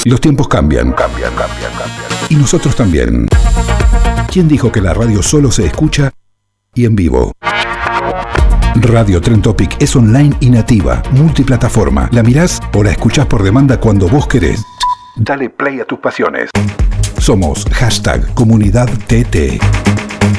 Los tiempos cambian. Y nosotros también. ¿Quién dijo que la radio solo se escucha y en vivo? Radio Tren Topic es online y nativa, multiplataforma. La mirás o la escuchás por demanda cuando vos querés. Dale play a tus pasiones. Somos #ComunidadTT.